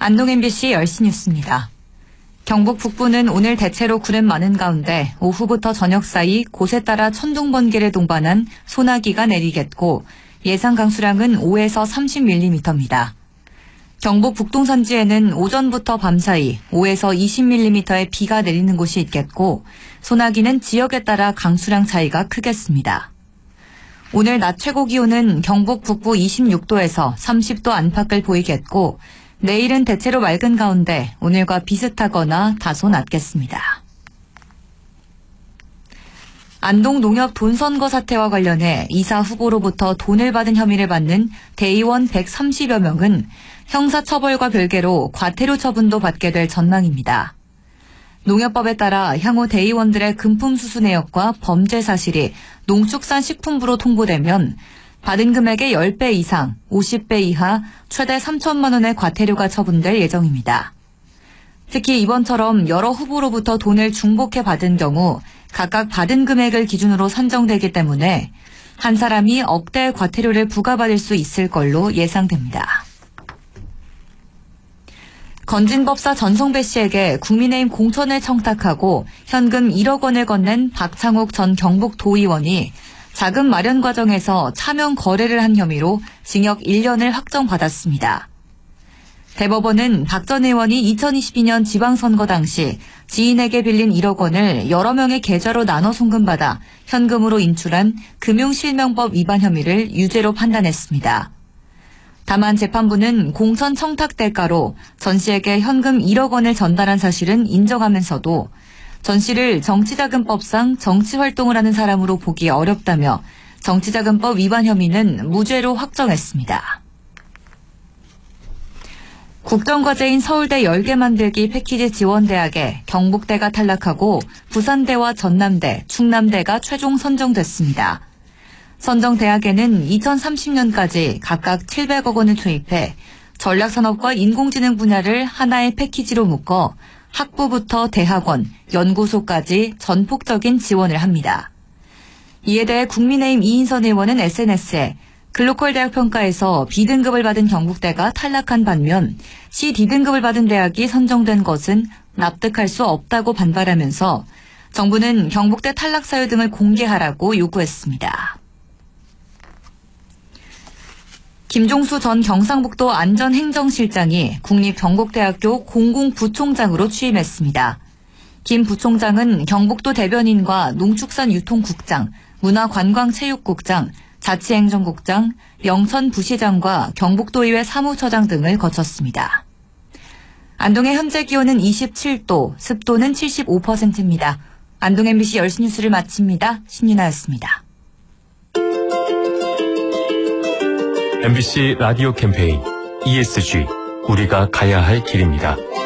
안동 MBC 10시 뉴스입니다. 경북 북부는 오늘 대체로 구름 많은 가운데 오후부터 저녁 사이 곳에 따라 천둥 번개를 동반한 소나기가 내리겠고 예상 강수량은 5에서 30mm입니다. 경북 북동산지에는 오전부터 밤사이 5에서 20mm의 비가 내리는 곳이 있겠고 소나기는 지역에 따라 강수량 차이가 크겠습니다. 오늘 낮 최고 기온은 경북 북부 26도에서 30도 안팎을 보이겠고 내일은 대체로 맑은 가운데 오늘과 비슷하거나 다소 낮겠습니다. 안동 농협 돈선거 사태와 관련해 이사 후보로부터 돈을 받은 혐의를 받는 대의원 130여 명은 형사처벌과 별개로 과태료 처분도 받게 될 전망입니다. 농협법에 따라 향후 대의원들의 금품 수수 내역과 범죄 사실이 농축산식품부로 통보되면 받은 금액의 10배 이상, 50배 이하 최대 3천만 원의 과태료가 처분될 예정입니다. 특히 이번처럼 여러 후보로부터 돈을 중복해 받은 경우 각각 받은 금액을 기준으로 산정되기 때문에 한 사람이 억대의 과태료를 부과받을 수 있을 걸로 예상됩니다. 건진법사 전성배 씨에게 국민의힘 공천을 청탁하고 현금 1억 원을 건넨 박창욱 전 경북도의원이 자금 마련 과정에서 차명 거래를 한 혐의로 징역 1년을 확정받았습니다. 대법원은 박 전 의원이 2022년 지방선거 당시 지인에게 빌린 1억 원을 여러 명의 계좌로 나눠 송금받아 현금으로 인출한 금융실명법 위반 혐의를 유죄로 판단했습니다. 다만 재판부는 공천 청탁 대가로 전 씨에게 현금 1억 원을 전달한 사실은 인정하면서도 전 씨를 정치자금법상 정치활동을 하는 사람으로 보기 어렵다며 정치자금법 위반 혐의는 무죄로 확정했습니다. 국정과제인 서울대 10개 만들기 패키지 지원대학에 경북대가 탈락하고 부산대와 전남대, 충남대가 최종 선정됐습니다. 선정 대학에는 2030년까지 각각 700억 원을 투입해 전략산업과 인공지능 분야를 하나의 패키지로 묶어 학부부터 대학원, 연구소까지 전폭적인 지원을 합니다. 이에 대해 국민의힘 이인선 의원은 SNS에 글로컬 대학 평가에서 B등급을 받은 경북대가 탈락한 반면 CD등급을 받은 대학이 선정된 것은 납득할 수 없다고 반발하면서 정부는 경북대 탈락 사유 등을 공개하라고 요구했습니다. 김종수 전 경상북도 안전행정실장이 국립경북대학교 공공부총장으로 취임했습니다. 김 부총장은 경북도 대변인과 농축산유통국장, 문화관광체육국장, 자치행정국장, 영천부시장과 경북도의회 사무처장 등을 거쳤습니다. 안동의 현재 기온은 27도, 습도는 75%입니다. 안동 MBC 10시 뉴스를 마칩니다. 신윤아였습니다. MBC 라디오 캠페인 ESG, 우리가 가야 할 길입니다.